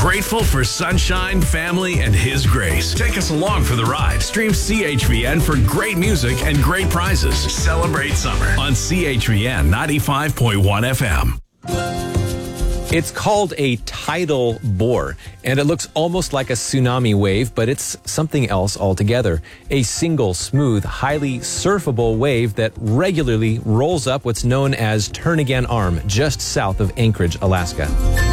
Grateful for sunshine, family, and His grace. Take us along for the ride. Stream CHVN for great music and great prizes. Celebrate summer on CHVN 95.1 FM. It's called a tidal bore, and it looks almost like a tsunami wave, but it's something else altogether. A single, smooth, highly surfable wave that regularly rolls up what's known as Turnagain Arm, just south of Anchorage, Alaska.